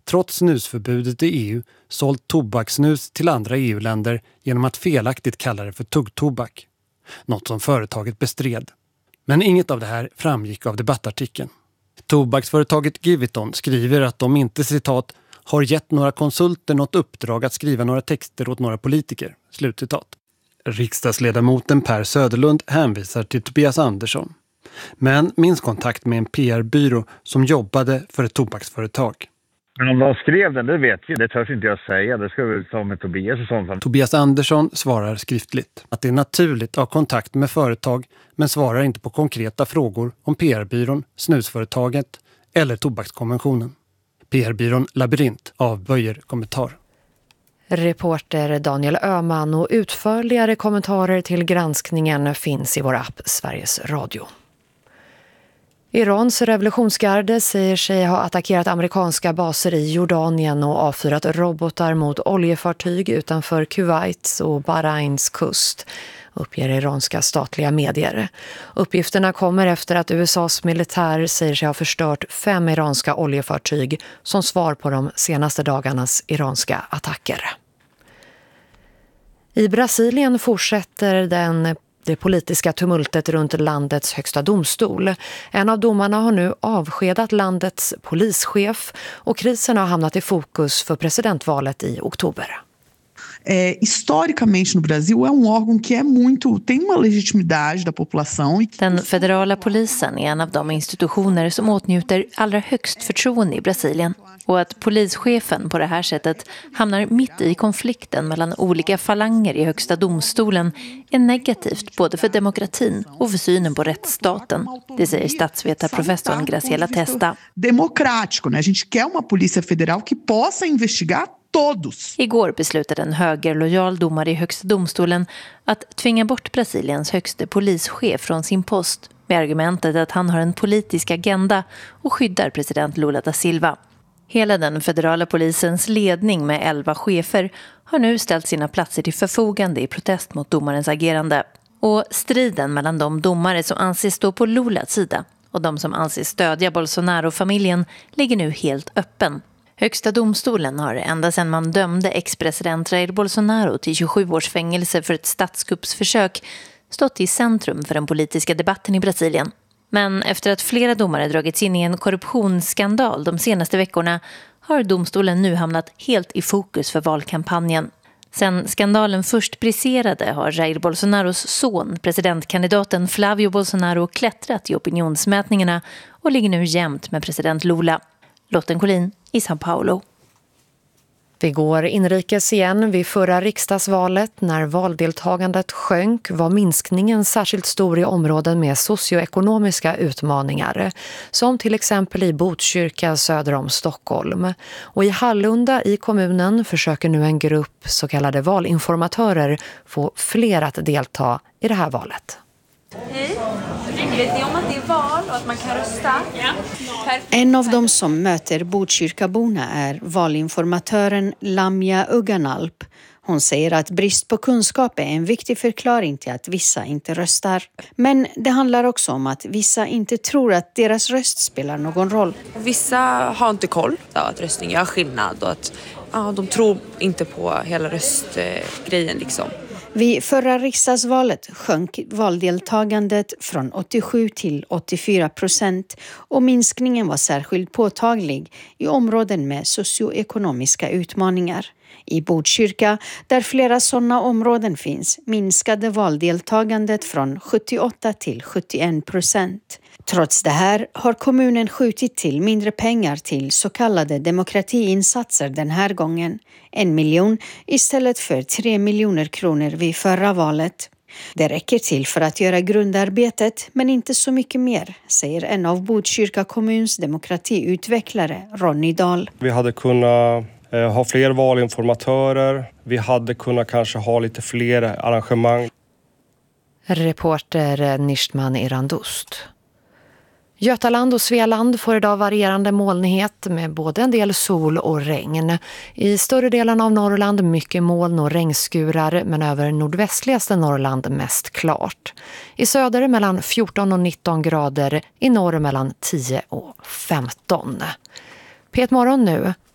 trots snusförbudet i EU sålt tobakssnus till andra EU-länder genom att felaktigt kalla det för tuggtobak. Något som företaget bestred. Men inget av det här framgick av debattartikeln. Tobaksföretaget Giviton skriver att de inte, citat, har gett några konsulter något uppdrag att skriva några texter åt några politiker. Slutcitat. Riksdagsledamoten Per Söderlund hänvisar till Tobias Andersson. Men minns kontakt med en PR-byrå som jobbade för ett tobaksföretag. Men om de skrev den, det vet vi. Det törs inte jag säga. Det ska vi ta med Tobias och sånt. Tobias Andersson svarar skriftligt att det är naturligt att ha kontakt med företag men svarar inte på konkreta frågor om PR-byrån, snusföretaget eller tobakskonventionen. PR-byrån Labyrint avböjer kommentar. Reporter Daniel Öhman och utförligare kommentarer till granskningen finns i vår app Sveriges Radio. Irans revolutionsgarde säger sig ha attackerat amerikanska baser i Jordanien och avfyrat robotar mot oljefartyg utanför Kuwaits och Bahrains kust, uppger iranska statliga medier. Uppgifterna kommer efter att USAs militär säger sig ha förstört 5 iranska oljefartyg som svar på de senaste dagarnas iranska attacker. I Brasilien fortsätter det politiska tumultet runt landets högsta domstol. En av domarna har nu avskedat landets polischef och krisen har hamnat i fokus för presidentvalet i oktober. Historicamente no Brasil är órgão que tem uma legitimidade da população. Den federala polisen är en av de institutioner som åtnjuter allra högst förtroende i Brasilien. Och att polischefen på det här sättet hamnar mitt i konflikten mellan olika falanger i högsta domstolen är negativt både för demokratin och för synen på rättsstaten. Det säger statsvetarprofessorn Graciela Testa. Democrático, né? A gente quer uma polícia federal que possa investigar todos. Igår beslutade en högerlojal domare i högsta domstolen att tvinga bort Brasiliens högste polischef från sin post med argumentet att han har en politisk agenda och skyddar president Lula da Silva. Hela den federala polisens ledning med 11 chefer har nu ställt sina platser till förfogande i protest mot domarens agerande. Och striden mellan de domare som anses stå på Lulas sida och de som anses stödja Bolsonaro-familjen ligger nu helt öppen. Högsta domstolen har ända sedan man dömde ex-president Jair Bolsonaro till 27 års fängelse för ett statskuppsförsök stått i centrum för den politiska debatten i Brasilien. Men efter att flera domare dragits in i en korruptionsskandal de senaste veckorna har domstolen nu hamnat helt i fokus för valkampanjen. Sen skandalen först briserade har Jair Bolsonaros son, presidentkandidaten Flavio Bolsonaro, klättrat i opinionsmätningarna och ligger nu jämnt med president Lula. Lotten Collin i São Paulo. Vi går inrikes igen. Vid förra riksdagsvalet när valdeltagandet sjönk var minskningen särskilt stor i områden med socioekonomiska utmaningar. Som till exempel i Botkyrka söder om Stockholm. Och i Hallunda i kommunen försöker nu en grupp så kallade valinformatörer få fler att delta i det här valet. Hej, vet ni om att det är val och att man kan rösta? Ja. En av dem som möter Botkyrkaborna är valinformatören Lamia Uganalp. Hon säger att brist på kunskap är en viktig förklaring till att vissa inte röstar. Men det handlar också om att vissa inte tror att deras röst spelar någon roll. Vissa har inte koll att röstning gör skillnad och att de tror inte på hela röstgrejen liksom. Vid förra riksdagsvalet sjönk valdeltagandet från 87 till 84% och minskningen var särskilt påtaglig i områden med socioekonomiska utmaningar. I Botkyrka, där flera sådana områden finns, minskade valdeltagandet från 78 till 71%. Trots det här har kommunen skjutit till mindre pengar till så kallade demokratiinsatser den här gången. 1 miljon istället för 3 miljoner kronor vid förra valet. Det räcker till för att göra grundarbetet men inte så mycket mer, säger en av Botkyrka kommuns demokratiutvecklare Ronny Dahl. Vi hade kunnat ha fler valinformatörer. Vi hade kunnat kanske ha lite fler arrangemang. Reporter Nishtman Irandust. Götaland och Svealand får idag varierande molnighet med både en del sol och regn. I större delen av Norrland mycket moln och regnskurar men över nordvästligaste Norrland mest klart. I söder mellan 14 och 19 grader, i norr mellan 10 och 15. P1 Morgon nu